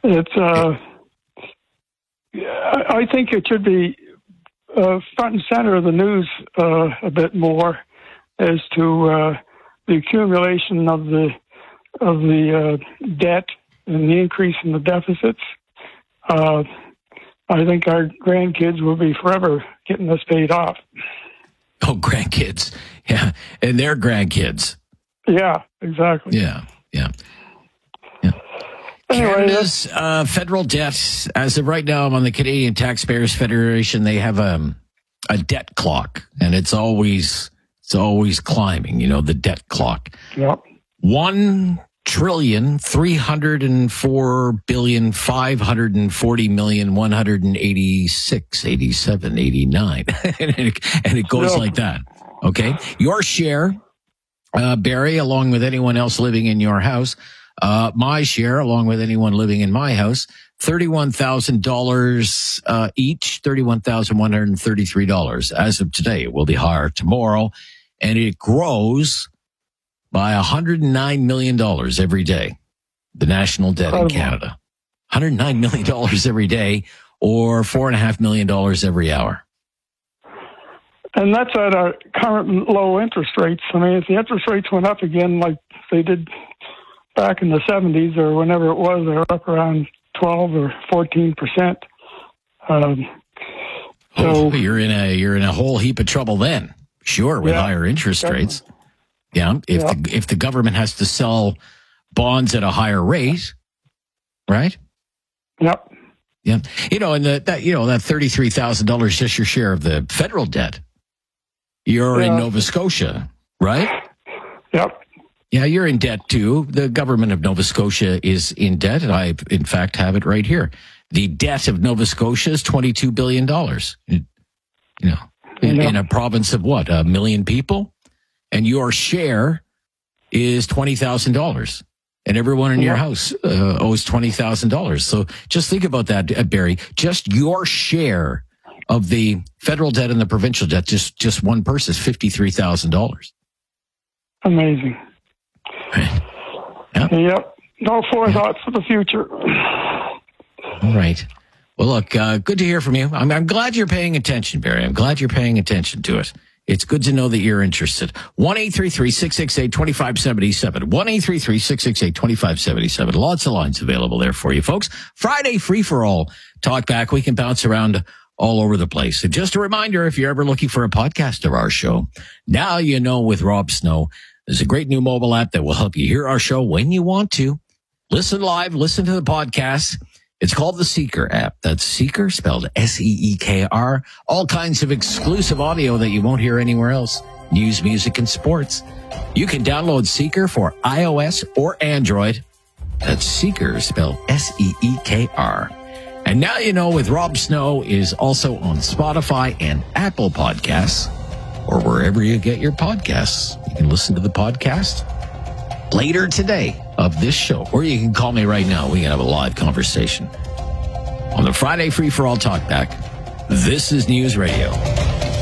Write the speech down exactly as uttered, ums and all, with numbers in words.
It's, uh, I think it should be uh, front and center of the news uh, a bit more as to uh, the accumulation of the of the uh, debt and the increase in the deficits. Uh, I think our grandkids will be forever getting this paid off. Oh, grandkids. Yeah, and their grandkids. Yeah, exactly. Yeah, yeah. yeah. Anyway, Canada's uh, federal debt, as of right now, I'm on the Canadian Taxpayers Federation. They have um, a debt clock, and it's always it's always climbing. You know, the debt clock. Yep. One trillion three hundred and four billion five hundred and forty million one hundred and eighty six, eighty seven, eighty nine, and it, and it goes Yep. like that. Okay, your share, uh, Barry, along with anyone else living in your house. Uh, my share, along with anyone living in my house, thirty-one thousand dollars uh, each, thirty-one thousand one hundred thirty-three dollars. As of today, it will be higher tomorrow, and it grows by one hundred nine million dollars every day. The national debt in Canada. one hundred nine million dollars every day, or four point five million dollars every hour. And that's at our current low interest rates. I mean, if the interest rates went up again like they did back in the seventies or whenever it was, they were up around twelve or fourteen percent. Um, so oh, you're in a you're in a whole heap of trouble then. Sure, with Yeah, higher interest definitely. rates. Yeah, if Yeah. the if the government has to sell bonds at a higher rate, right? Yep. Yeah, you know, and the, that you know that thirty-three thousand dollars just your share of the federal debt. You're in Yeah. Nova Scotia, right? Yep. Yeah, you're in debt too. The government of Nova Scotia is in debt, and I, in fact, have it right here. The debt of Nova Scotia is twenty-two billion dollars. You know, in, Yeah. in a province of what, a million people, and your share is twenty thousand dollars. And everyone in your Yeah. house uh, owes twenty thousand dollars. So just think about that, uh, Barry. Just your share of the federal debt and the provincial debt, just, just one person, is fifty-three thousand dollars. Amazing. Yeah. Yep. No forethought for the future. All right. Well, look, uh, good to hear from you. I'm, I'm glad you're paying attention, Barry. I'm glad you're paying attention to it. It's good to know that you're interested. one eight three three, six six eight, two five seven seven. one eight three three, six six eight, two five seven seven. Lots of lines available there for you, folks. Friday free-for-all. Talk back. We can bounce around all over the place. And just a reminder, if you're ever looking for a podcast of our show, now you know with Rob Snow, there's a great new mobile app that will help you hear our show when you want to. Listen live, listen to the podcast. It's called the Seeker app. That's Seeker, spelled S E E K R. All kinds of exclusive audio that you won't hear anywhere else. News, music, and sports. You can download Seeker for iOS or Android. That's Seeker, spelled S E E K R. And now you know with Rob Snow is also on Spotify and Apple Podcasts, or wherever you get your podcasts. You can listen to the podcast later today of this show, or you can call me right now. We can have a live conversation on the Friday Free for All Talk Back. This is News Radio.